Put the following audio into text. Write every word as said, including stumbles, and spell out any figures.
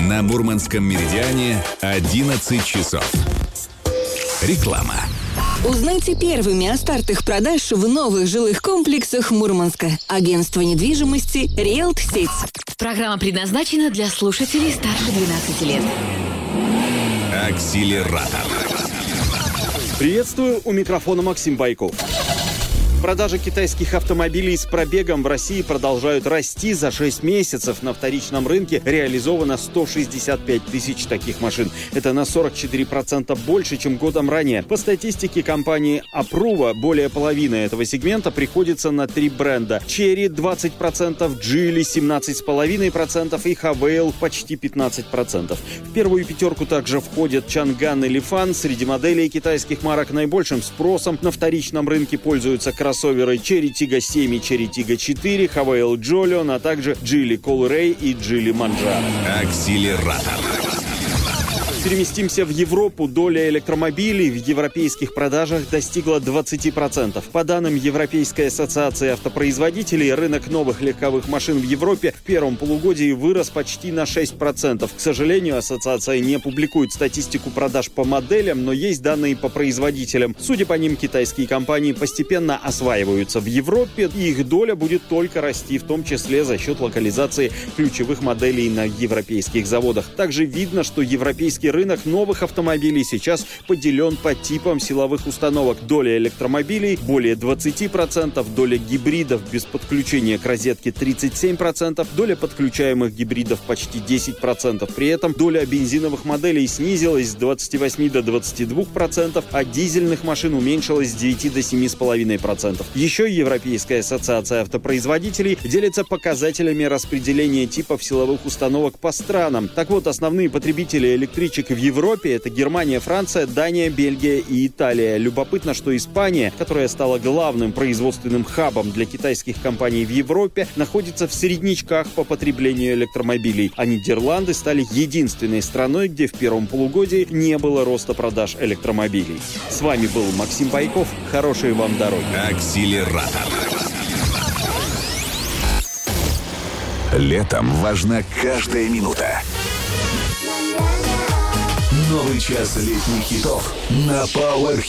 На Мурманском меридиане одиннадцать часов. Реклама. Узнайте первыми о стартах продаж в новых жилых комплексах Мурманска. Агентство недвижимости «Риэлт-Сеть». Программа предназначена для слушателей старше двенадцати лет. Акселератор. Приветствую, у микрофона Максим Байков. Продажи китайских автомобилей с пробегом в России продолжают расти. За шесть месяцев на вторичном рынке реализовано сто шестьдесят пять тысяч таких машин. Это на сорок четыре процента больше, чем годом ранее. По статистике компании Apruva, более половины этого сегмента приходится на три бренда. Chery двадцать процентов, Geely семнадцать целых пять десятых процента и Havail почти пятнадцать процентов. В первую пятерку также входят Чанган и Lifan. Среди моделей китайских марок наибольшим спросом на вторичном рынке пользуются кроссоверы Chery Tiggo семь и Chery Tiggo четыре, Havail Jolion, а также Geely Colray и Geely Manjaro. Акселератор. Переместимся в Европу. Доля электромобилей в европейских продажах достигла двадцать процентов. По данным Европейской ассоциации автопроизводителей, рынок новых легковых машин в Европе в первом полугодии вырос почти на шесть процентов. К сожалению, ассоциация не публикует статистику продаж по моделям, но есть данные по производителям. Судя по ним, китайские компании постепенно осваиваются в Европе, и их доля будет только расти, в том числе за счет локализации ключевых моделей на европейских заводах. Также видно, что европейский рынок новых автомобилей сейчас поделен по типам силовых установок. Доля электромобилей более двадцать процентов, доля гибридов без подключения к розетке тридцать семь процентов, доля подключаемых гибридов почти десять процентов. При этом доля бензиновых моделей снизилась с двадцати восьми до двадцати двух процентов, а дизельных машин уменьшилась с девяти до семи целых пяти десятых процента. Еще Европейская ассоциация автопроизводителей делится показателями распределения типов силовых установок по странам. Так вот, основные потребители электричек в Европе — это Германия, Франция, Дания, Бельгия и Италия. Любопытно, что Испания, которая стала главным производственным хабом для китайских компаний в Европе, находится в среднячках по потреблению электромобилей. А Нидерланды стали единственной страной, где в первом полугодии не было роста продаж электромобилей. С вами был Максим Байков. Хорошей вам дороги. Акселератор. Летом важна каждая минута. Новый час летних хитов на Power